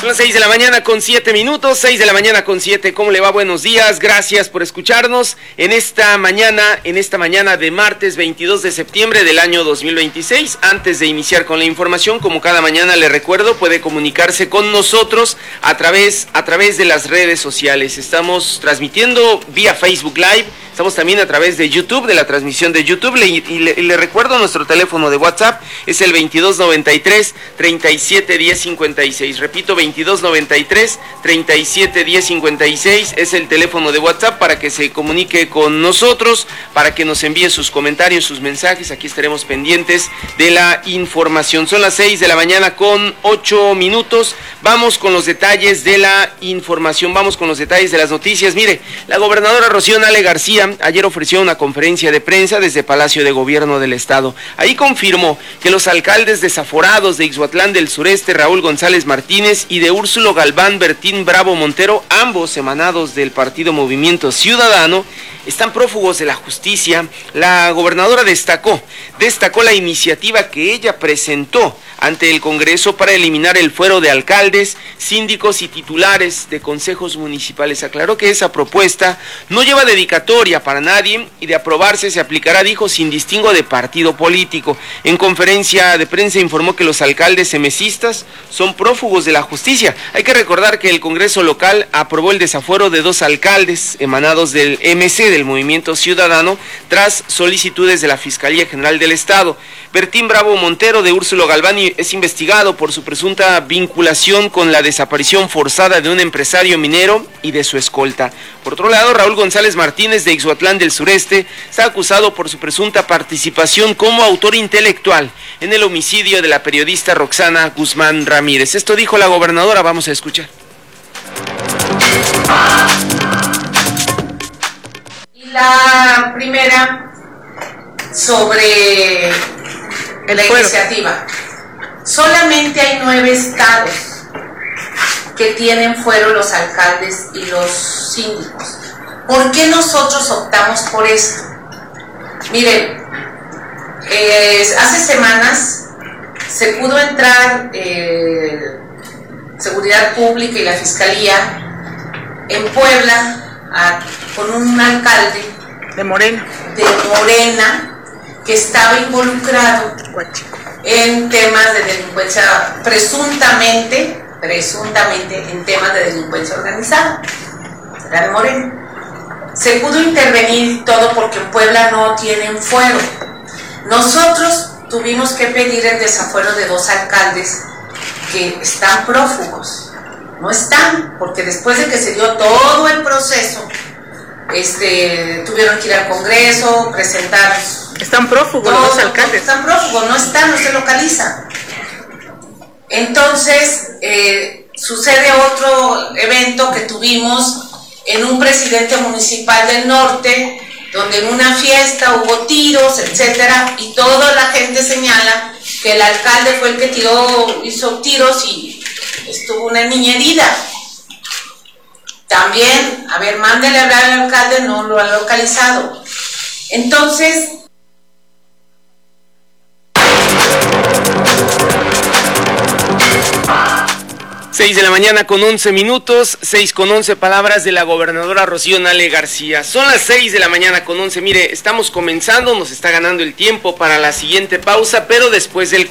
Son las 6 de la mañana con 7 minutos, 6 de la mañana con 7. ¿Cómo le va? Buenos días, gracias por escucharnos en esta mañana de martes 22 de septiembre del año 2026. Antes de iniciar con la información, como cada mañana le recuerdo, puede comunicarse con nosotros a través de las redes sociales. Estamos transmitiendo vía Facebook Live, estamos también a través de YouTube, de la transmisión de YouTube, y le recuerdo nuestro teléfono de WhatsApp, es el 2293-371056. Repito, 2293-371056 es el teléfono de WhatsApp para que se comunique con nosotros, para que nos envíe sus comentarios, sus mensajes. Aquí estaremos pendientes de la información. Son las 6 de la mañana con 8 minutos. Vamos con los detalles de la información, vamos con los detalles de las noticias. Mire, la gobernadora Rocío Nale García ayer ofreció una conferencia de prensa desde Palacio de Gobierno del Estado. Ahí confirmó que los alcaldes desaforados de Ixhuatlán del Sureste, Raúl González Martínez, y de Úrsulo Galván Bertín Bravo Montero, ambos emanados del partido Movimiento Ciudadano, están prófugos de la justicia. La gobernadora destacó la iniciativa que ella presentó ante el Congreso para eliminar el fuero de alcaldes, síndicos y titulares de consejos municipales. Aclaró que esa propuesta no lleva dedicatoria para nadie y de aprobarse se aplicará, dijo, sin distingo de partido político. En conferencia de prensa informó que los alcaldes emesistas son prófugos de la justicia. Hay que recordar que el Congreso local aprobó el desafuero de 2 alcaldes emanados del MC, del Movimiento Ciudadano, tras solicitudes de la Fiscalía General del Estado. Bertín Bravo Montero, de Úrsulo Galván, es investigado por su presunta vinculación con la desaparición forzada de un empresario minero y de su escolta. Por otro lado, Raúl González Martínez, de Ixhuatlán del Sureste, está acusado por su presunta participación como autor intelectual en el homicidio de la periodista Roxana Guzmán Ramírez. Esto dijo la gobernadora, vamos a escuchar. La primera sobre la iniciativa. Solamente hay 9 estados que tienen fuero los alcaldes y los síndicos. ¿Por qué nosotros optamos por esto? Miren, hace semanas se pudo entrar Seguridad Pública y la Fiscalía en Puebla con un alcalde de Morena que estaba involucrado en temas de delincuencia, presuntamente en temas de delincuencia organizada. Era de Morena. Se pudo intervenir todo porque en Puebla no tienen fuero. Nosotros tuvimos que pedir el desafuero de 2 alcaldes que están prófugos. No están, porque después de que se dio todo el proceso, tuvieron que ir al Congreso, presentar. Están prófugos los 2 alcaldes. Están prófugos, no se localizan. Entonces, sucede otro evento que tuvimos en un presidente municipal del norte, donde en una fiesta hubo tiros, etcétera, y toda la gente señala que el alcalde fue el que hizo tiros y estuvo una niña herida. También, mándele a hablar al alcalde, no lo ha localizado. Entonces, 6 de la mañana con 11 minutos, 6 con 11 palabras de la gobernadora Rocío Nale García. Son las 6 de la mañana con 11. Mire, estamos comenzando, nos está ganando el tiempo para la siguiente pausa, pero después del